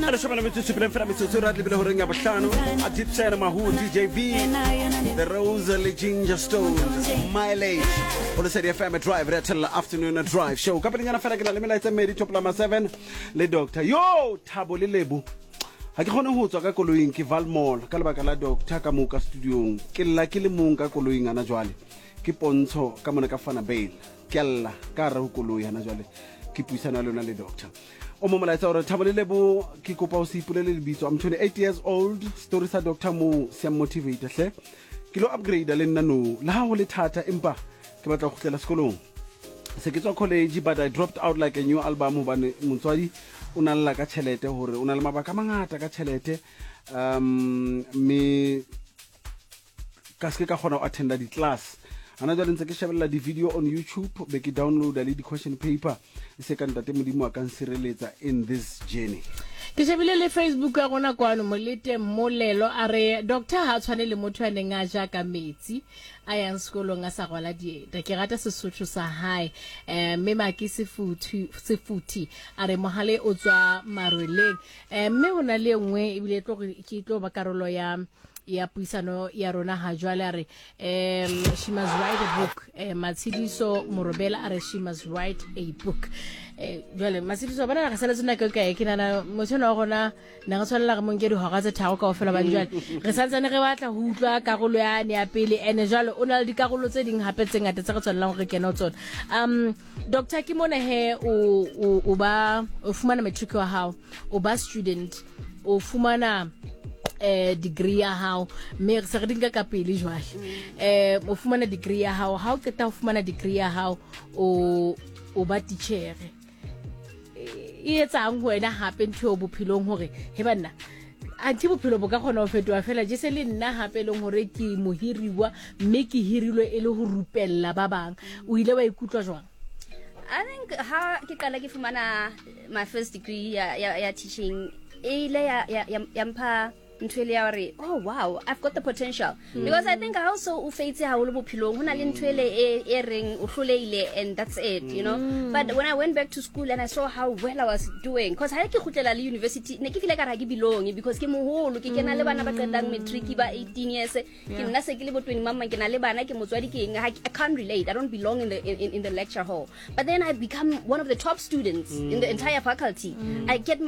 Ano siya namin susipilin from isusurat libila huring abasyano at Jipsen Mahu DJV The Rosalie Ginger Stones Mileage Ola Serie FM Drive Retel Afternoon Drive Show Kapag nga na fela kina limila itse Medi Choplama 7 Le Doctor Yo Thabo le Lebu ha ke gone ho tswa ka koloing ke Valmall ka lebaka la Doctor ka mo ka studiong ke lla ke le mong ka koloing ana jwale ke pontsho ka mona ka fana bail ke lla ka re ho koloi ana jwale ke puisana lona le Doctor o mo molaetsa gore Thabo le Lebo ke kopa o se ipolele lebitso I'm 28 years old story sa Doctor mo se motivate hle ke lo upgrade le nna no la ha ho le thata empa ke batla go tlela sekolong se ke tswa college but I dropped out like a new album hobane motswadi o na lla ka tšhelete hore o na le mabaka mangata ka tšhelete me ka se ka gona o attenda di class ana jwale ntse ke shebella di video on YouTube be ke downloada le di question paper se ka ntate modimo a ka nsireletsa in this journey ke shebile le Facebook ya gona kwano molete molelo a re doctor ha tshwane le motho a neng a ja ka metsi a yang sekolong a sa gola dieta ke rata Sesotho sa hae mme maki sefuthi a re mohale o tswa marweleng mme ona le nngwe ebile ke tlo ba karolo ya puisano ya rona ha jwale a re she must write a book Matshidiso Morobela a re she must write a book jwale Matshidiso bana ga sala tsena ka ke nana motshwana wa gona na ga tshwanela ga mongedi ho ga tse thago ka ofela ba jwale re santsane re batla ho utlwa karolo ya ne ya pele ene jwale o na le dikarolo tse ding hape tse ngata tse re tswelelang gore kena tsona Dr. Kimona he o ba o fumana matric wa hao o ba student o fumana degree ya hao me re se re dinka ka pele jwale o fumana degree ya hao ha o keta o fumana degree ya hao o ba teacher e etsang wena hape ntho bophelong hore he banna a ke bophelo bo ka gona o fetoa fela je se le nna hape le hore ke mohiriwa mme ke hirilwe e le ho rupella ba bang o ile wa ikutlwa jwang I think how ke kala ke fumana my first degree ya teaching ile ya mpha ntwele ya re oh wow I've got the potential because I think also o feitse ha holo bophilong hona le ntwele e reng o hloleile and that's it you know but when I went back to school and I saw how well I was doing because ha ke khutlela le university ne ke file ka ra ke belong because ke moholo ke kena le bana ba qetang matric ba 18 years ke nna se ke le bo 20 mama ke na le bana ke motswadi ke eng I can't relate I don't belong in the lecture hall but then I become one of the top students in the entire faculty I get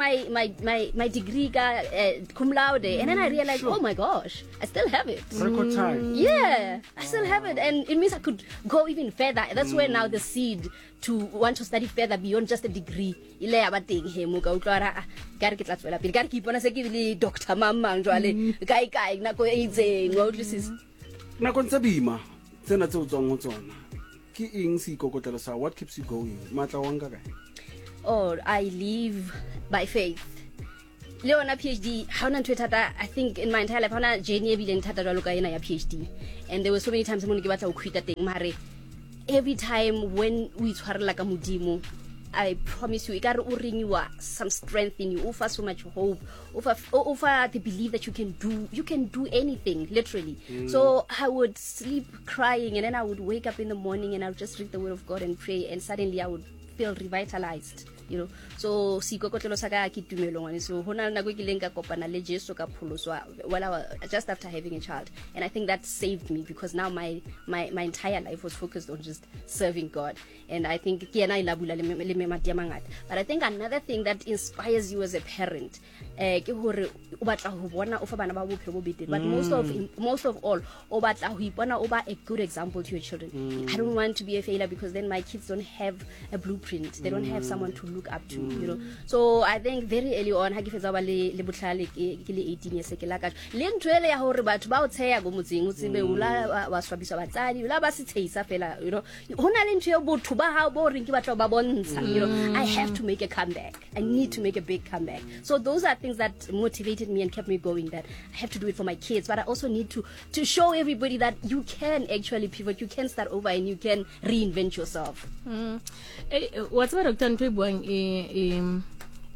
my degree cum laude and then I realized, oh my gosh, I still have it. Record time. Yeah, I still have it. And it means I could go even further. That's where now the seed to want to study further beyond just a degree. Ile ya bateng he mo ka utlwara ka re ke tla tswela pele ka re ke ipona se ke le Dr. Mamang jwale kai na go itseng wa utlwisisa. Na kontse bima tsena tse o tswang ho tsona. Ke eng se ikokotlelo sa what keeps you going? Matla wanga kae? Oh, I live by faith. Leona PhD how na ntwetata I think in my entire life hona journey ebile ntata jwalo ka ena ya PhD and there were so many times mo ke batla go quita teng mare every time when we tshwarela ka modimo I promise you ikare o ringiwa some strength in you offer so much hope offer the belief that you can do anything literally so I would sleep crying and then I would wake up in the morning and I would just read the word of God and pray and suddenly I would feel revitalized you know so sikokotlelo sa ka ke tumelo ngwane so hona na go ke leng ka kopana le Jesu ka pholoswa while I was just after having a child and I think that saved me because now my entire life was focused on just serving God and I think ke ena ilabula le memati ya mangata but I think another thing that inspires you as a parent ke hore o batla ho bona o fa bana ba bophelo bo betere but most of all o batla ho ipona o ba a good example to your children I don't want to be a failure because then my kids don't have a blueprint they don't have someone to look up to you know so I think very early on ha ke fetsa ba le botlhale ke le 18 years ke la ka le ntwele ya hore batho ba o tsheya go motseng o tsebe ula wa swabisa batsadi ula ba se tsheisa fela you know hona le ntwe botho ba ha bo reng ke batla ba bontsha you know I have to make a comeback I need to make a big comeback so those are things that motivated me and kept me going that I have to do it for my kids but I also need to show everybody that you can actually pivot you can start over and you can reinvent yourself what's about Dr. Ntwebuang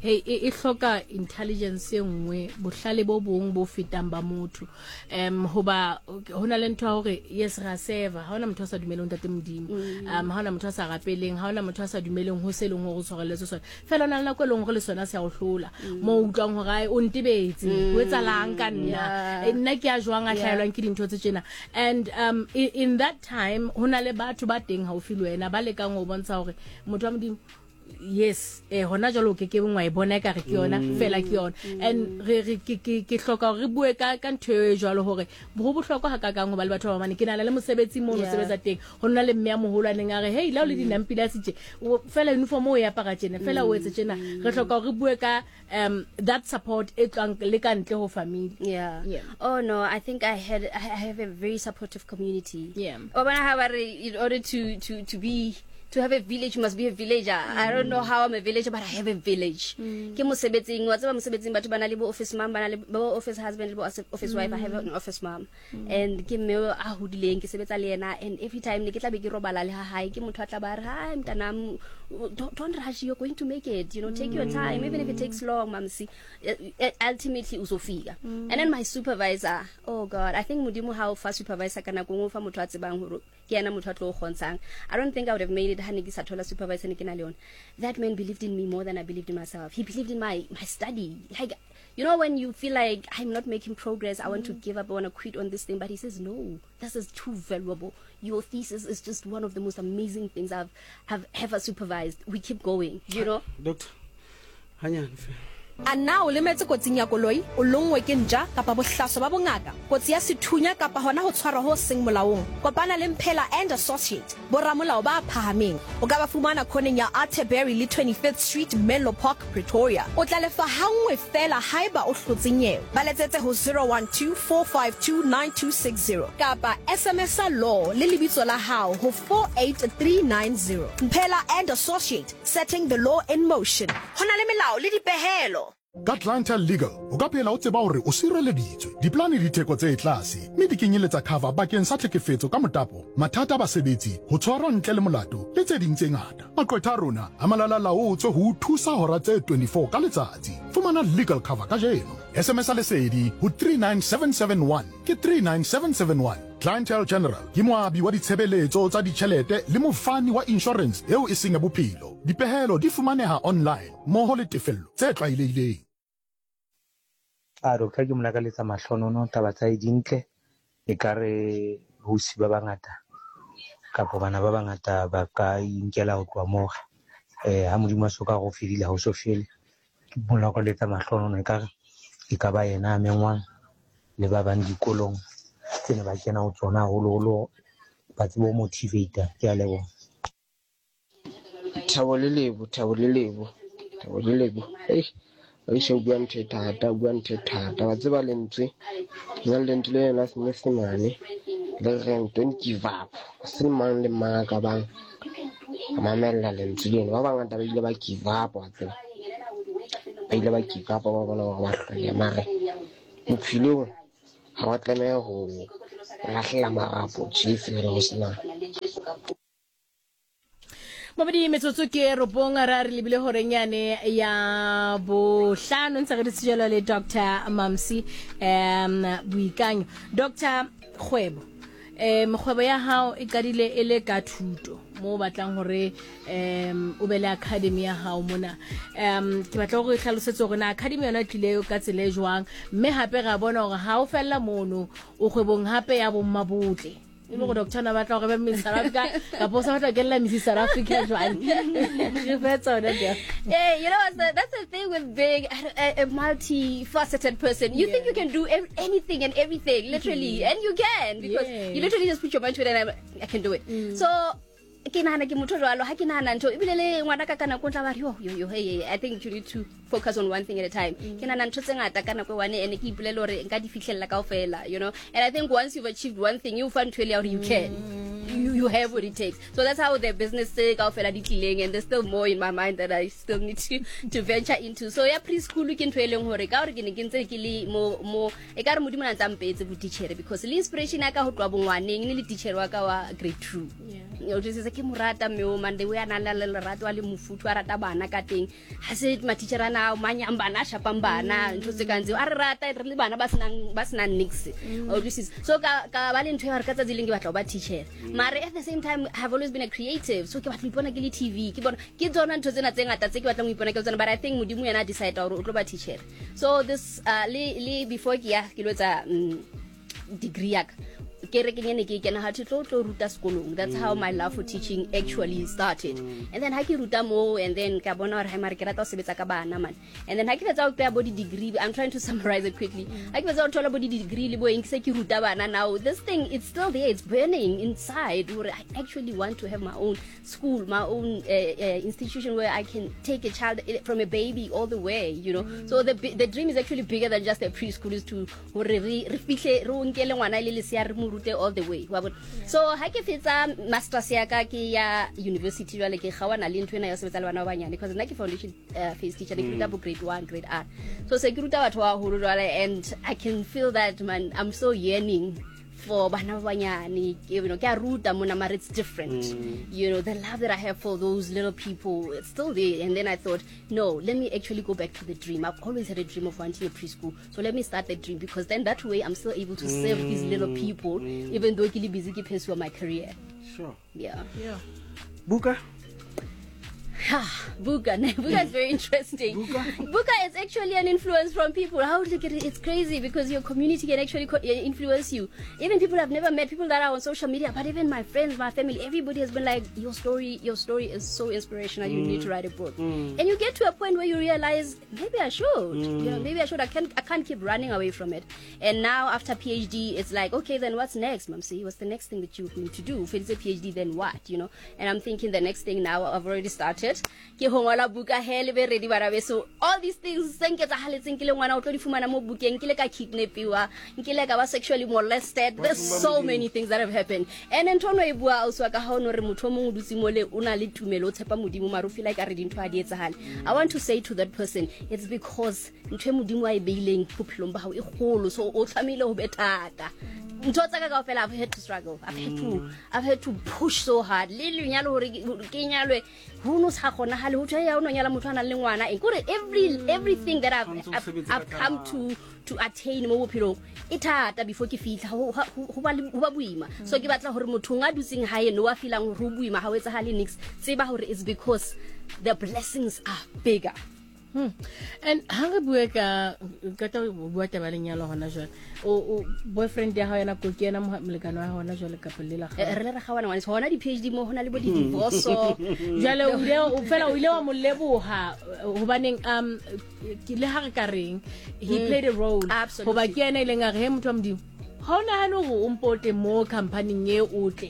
hey e hloka intelligence engwe bohlale bo bong bo fetang ba motho hoba hona le ntwa hore yes ra serve ha hona motho a sa dumeleng ntate modimo ha hona motho a sa rapeleng ha hona motho a sa dumeleng ho seleng ho tshwareletse sona fela ona le kwelong hore le sona se a o hlola mo utlwang hore ai o ntebetse ho etsalang ka nna ke a jwang a hlaelwang ke dintho tse tsena and in that time hona le batho ba teng ha o feel wena ba le ka ngo bontsha hore motho wa modimo yes hona jalo ke bongwa e bona ka re ke yona fela ke yona and re ke hloka re bue ka ntho e jalo hore bo bohlokwa ha ka kang ho ba le batho ba mane ke nana le mosebetsi mo no sebetsa teng hona le mme ya moholo a neng a re hey la o le dinampila sitse fela uniform o ya para tsena fela o etse tsena re hloka re bue ka that support e tsang le ka ntle ho family. Yeah. Oh no, I think I have a very supportive community. Yeah. In order to have a village, you must be a villager. I don't know how I'm a villager, but I have a village. Ke mosebetsing batho bana le bo office mom, bana le bo office husband, le bo office wife. I have an office mom. And ke me a hodileng ke sebetsa le yena, and every time ne ke tla be ke robala le ha hae ke motho a tla ba re hi mntanam, don't rush, you're going to make it, you know, take your time, even if it takes long, mamsi, ultimately uzofika. And then my supervisor, oh god, I think modimo how fast supervisor kana go fa motho a tsebang hore ke yana motho a tlo gontshang. I don't think I would have made it haniki satola supervisor ne ke na leon. That man believed in me more than I believed in myself. He believed in my study. Like, you know, when you feel like I'm not making progress, I want to give up, I want to quit on this thing, but he says no, this is too valuable. Your thesis is just one of the most amazing things I've ever supervised. We keep going, you know. Doctor hanya And now le metse kotsing ya koloi o longwe ke nja kapa bohlaso ba bongaka kotsi ya sethunya kapa hona ho tshwara ho seng molaong kopana le Mphela and Associate boramolao ba phahameng o ka ba fumana khoneng ya Atterbury le 25th Street Menlo Park Pretoria o tla lefa hangwe fela haiba o hlotsenyewe ba letsetse ho 0124529260 kapa SMS law le lebitso la hao ho 48390 Mphela and Associate, setting the law in motion. Hona le melao le dipehelo. Ka Clientele Legal o ka phela o tseba hore o sireleditswe diplane di theko tse tlase mme di kenyeletsa cover bakeng sa tlhekefetso ka motapo mathata ba sebetsi ho tshwarwa ntle le molato le tse ding tse ngata maqwetha a rona a malala laotswe ho thusa hora tse 24 ka letsatsi fumana legal cover ka jeno SMS a lesedi ho 39771 ke 39771 Clientele General ke moabi wa ditshebeletso tsa ditjhelete le mofani wa insurance eo e seng ya bophelo dipehelo di fumaneha online moho le tefello tse tlwaelehileng. Doctor ke mona ka letsa mahlonono taba tsa dintle e kare ho si ba bangata kapo bana ba bangata ba ka inkela ho tloa mo ha modimo soka go fedile ha o so fele ke mona ka letsa mahlonono e kare e ka ba yena mengwang le ba bang dikolong tsene ba kena ho tsona holo ba tsebo motivator ke a lebo Thabo le lebo I shall go and take Tata, go and take Tata, what's about lentre? Well, then to learn us missing money. Don't give up. Still man the Markabang. Mamma Lentre, Wabang, I will never give up. I never give up over what I marry. If you know how I may hold, Rahlama, Chief Rosna. Mabadi metsotso ke robonga ra re lebile horenyane ya bo hlano ntse re tsijela le Dr. Mamsi Buikanyo. Dr. Kgwebo mokgwebo ya hao e kadile ele ka thuto mo batlang hore o be le academy ya hao mona ke batla go tlhalosetse gore na academy yona tlile ka tsele jwang mme hape ga bona gore ha o fella mono o kgwebong hape ya bo mmabotle you know doctor na batla gore ba Miss South Africa ka posa batla ke la Miss South Africa jwang re fetsa ona dia you know that's the thing with being a multi-faceted person. You think you can do anything and everything literally and you can because you literally just put your mind to it and I can do it. So ke nahana ke motho jwalo ha ke nahana ntho ebile le ngwana ka kana ko tla ba yo hey I think you need to focus on one thing at a time. Ke nahana ntho tse ngata kana ko one ene ke ipolele hore nka di fihlella kaofela, you know, and I think once you've achieved one thing you find really out you can you you have what it takes. So that's how the business and there's still more in my mind that I still need to venture into. So yeah, preschool we can trail hore ka re ke ne ke ntse ke le mo e ka re modimo na tsampetse bo teacher because le inspiration aka ho twa bongwaneng ne le teacher wa ka wa grade 2. You just say ke morata me o mande we ana le lerato le mofuthu a rata bana ka teng ha se ma teacher ana o manyang bana shapang bana ntho se ka ntse a re rata re le bana ba sena nix. So ka ba le ntho ya re ka tsa dileng ke batla ba teacher mare at the same time I have always been a creative, so ke batla ipona ke le TV ke bona ke tsona ntho tsena tse ngata tse ke batla go ipona ke tsona, but I think modimo yena decide gore o tlo ba teacher. So this le before ke ya ke lotsa degree yak ke re ke nyane ke kena ha tlo ruta sekolong. That's how my love for teaching actually started. And then ha ke ruta mo and then ka bona hore ha mare ke rata o sebetsa ka bana man. And then ha ke tsa o kry body degree, I'm trying to summarize it quickly. Ha ke tsa o thola body degree le bo eng se ke ruta bana now. This thing it's still there, it's burning inside where I actually want to have my own school, my own institution where I can take a child from a baby all the way, you know. So the dream is actually bigger than just a preschool, is to re fihle re nkele ngwana le le sia re all the way. So ha ke fetsa masters ya ka ke ya university jwale ke gawana le ntwe na ya sebetsa le bana ba banyane because nna ke foundation phase teacher ke ruta bo grade 1 grade R. So se ke ruta batho ba holo jwale and I can feel that man I'm so yearning for bana ba banyane, you know, ke a ruta mona mara it's different. You know, the love that I have for those little people, it's still there. And then I thought, no, let me actually go back to the dream. I've always had a dream of wanting a preschool, so let me start that dream because then that way I'm still able to serve these little people even though I'm busy pursuing my career. Sure. Yeah. Buka. Buka is very interesting. Buka is actually an influence from people. How look at it? It's crazy because your community can actually influence you. Even people I've never met, people that are on social media, but even my friends, my family, everybody has been like, your story is so inspirational. You need to write a book. And you get to a point where you realize maybe I should. You know, maybe I should. I can't keep running away from it. And now after PhD, it's like, okay, then what's next, Mamsi? What's the next thing that you're going to do? If it's a PhD, then what? You know. And I'm thinking the next thing now. I've already started. Ke hongola buka hele be ready barabe, so all these things senke tsa haletseng ke le ngwana o tlo di fumana mo bukeng ke le ka kidnapiwa nkile ka ba sexually molested. There's so many things that have happened. And entono e bua also ka ha ono re motho mongwe dutsi mole o na le tumelo o tshepa modimo mara o feel like a re dintho a di etsahale. I want to say to that person, it's because ntwe modimo a e beileng bophelong ba hao e golo, so o tlamile ho betata. I've had to struggle. I've had to push so hard. Everything that I've come to attain mo bophelo itata before ke fitla ho ba boima. So ke batla hore motho nga dutseng hae no wa feelang ho boima ha o etsa hale nix tseba hore it's because the blessings are bigger. And hanga bueka kata buata balenyalo hona jwale o boyfriend ya ha yana go kena molekano wa hona jwale ka pelela ga re le gawana wa hona di PhD mo hona le bo di divorce jwale o fela o ile wa moleboha hobaneng ke le ha re ka reng he played a role ho ba ke ena ile nga re he motho wa modimo ha ona hano go umpote mo company ye otle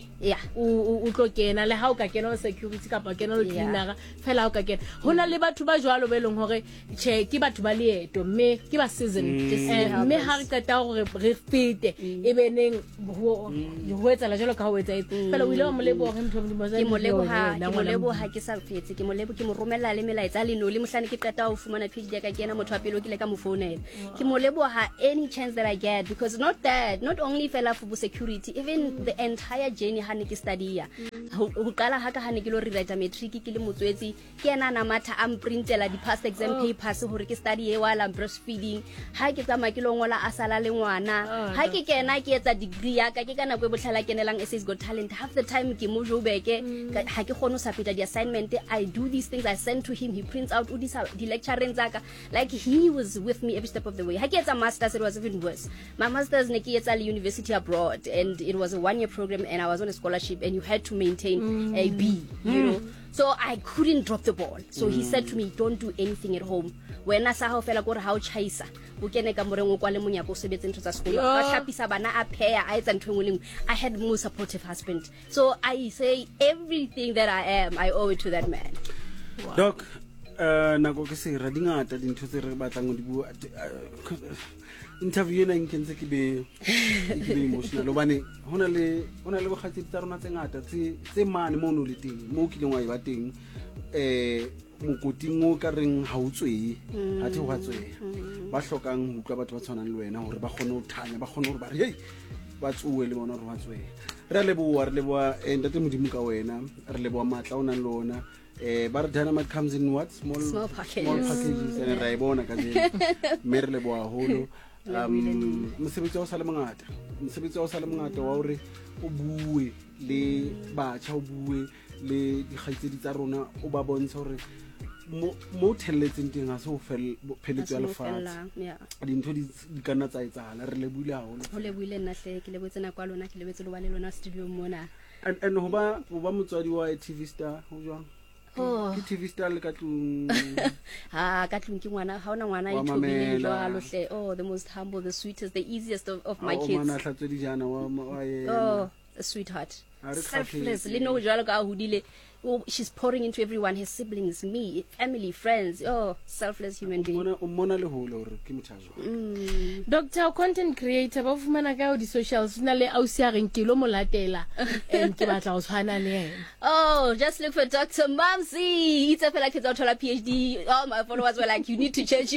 o tlo kena le ha o ka kena o security ka pa kena o cleaner fela o ka kena hona le batho ba jwalo be leng hore che ke batho ba leeto mme ke ba season mme ha re qeta hore re fete e beneng ho etsa la jalo ka ho etsa fela o ile wa molebo hore motho mo ke molebo ha ke sa fetse ke molebo ke mo romella le melaetsa le no le mohlane ke qeta ho fumana PhD ka kena motho wa pele o kile ka mo founela ke molebo ha any chance that I get, because not only fela for security, even the entire journey ha ne ke study ya ho qala ha ka ha ne ke lo rewrite matric ke le motswetsi ke ena na matha am printela di past exam papers hore ke study e while I'm breastfeeding ha ke tsama ke lo ngola asala le ngwana ha ke kena ke etsa degree ya ka ke kana go botlhala kenelang SA's Got Talent half the time ke mo Joburg ha ke kgone sa peta di assignment. I do these things, I send to him, he prints out di lecturing tsaka, like he was with me every step of the way. Ha ke etsa masters, it was even worse. My masters ne ke etsa university abroad, and it was a 1-year program, and I was on a scholarship, and you had to maintain a B, you know. So I couldn't drop the ball. So he said to me, don't do anything at home. When I saw how fela gore how chaisa o kene ka moreng o kwale monyako o sebetse ntho tsa sekolo a hlapisa bana a pheya a etsa ntho engwe. I had more supportive husband. So I say everything that I am, I owe it to that man. Doc, nako ke sera dingata dintho tse re batlang go di bua interview ena nkentse ke be emotional obane hona le bogatsi tsa rona tse ngata tse mane mo no le teng mo ke lengwa e ba teng mokoting o ka reng ha o tswe ha the ho tswe ba hlokang ho utlwa batho ba tshwanang le wena hore ba kgone ho thanya ba kgone hore ba re hey ba tsuwe le bona hore ba tswe re leboa ntate modimo ka wena re leboa matla ona le lona ba re dynamite comes in what small packages and ra ibona ka je me re leboa holo mosebetsi wa sala mangata wa hore o bue le batjha o bue le dikgaitsedi tsa rona o ba bontsha hore mo telletseng teng ha se ho pheletso ya lefatshe dintho di kana tsa etsala re lebuile haholo ho lebuile nna hle ke lebetse na kwa lona ke lebetse lo ba le lona studio mona and ho ba motswadi wa TV Star ho jwang ke TV Star le ka tlung ka tlung ke ngwana ha ona ngwana ithobile jwalo hle the most humble, the sweetest, the easiest of my kids mana hlatswe dijana wa a sweetheart, selfless le no jwalo ka hodile. She's pouring into everyone, her siblings, me, family, friends. Selfless human being. Dr. Content Creator, ba fumana ka di socials na le ausiareng ke lo molatela ke batla go tshwana le yena. Just look for Dr. Mamsi. It's a fella kids out a PhD. All my followers were like, you need to change.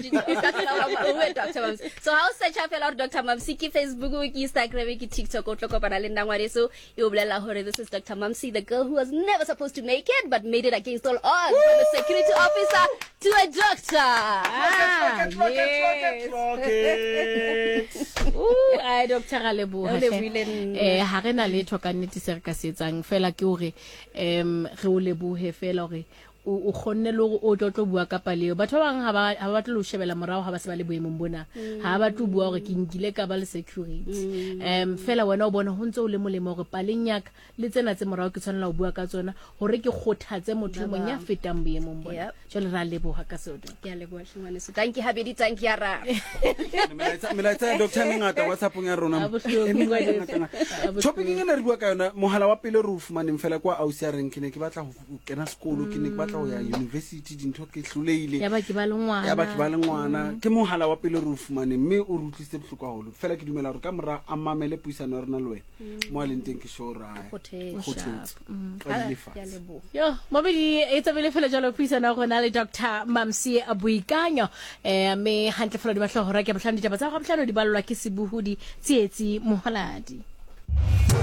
Dr. Mamsi. So how search a fella Dr. Mamsi ki Facebook, ki Instagram, ki TikTok, o tloko pana le ndangwa so you bolela hore this is Dr. Mamsi, the girl who was never supposed to make it but made it against all odds, from a security officer to a doctor. Dr. Galebo ha re na letho ka nnete se re ka setsang fela ke hore re o lebohe fela hore o khonne lo o tlotlo bua ka paleo batho ba bang ha ba tlo shebela morao ha ba se ba le boemong bona ha ba tlo bua hore ke nkile ka ba le security fela wena o bona ho ntse o le molemo hore paleng yaka le tsena tse morao ke tshwanela ho bua ka tsona hore ke kgothatse motho mong ya fetang boemong bona jole ra leboha ka sona ke a leboha hlongwane so thank you habedi thank you ra melaetsa Dr. Ngata WhatsApp ya rona shopping ena re bua ka yona mohala wa pele re o fumaneng fela kwa ausiareng ke ne ke batla ho kena sekolo ke ne ke batla ya university dintho ke hloleile ya ba ke ba le ngwana ke mohala wa pele re o fumane mme o rutlise bohloko haholo fela ke dumela hore ka mora a mamele puisano ya rena le wena mo a leng teng ke sure yo mobedi e tsabele fela jalo puisano ya rona le Dr. Mamsi Abuikanyo me hantle fela di batla hore ke ba tlhano ditaba tsa go tlhano di balwa ke sebuhudi tsietsi mohaladi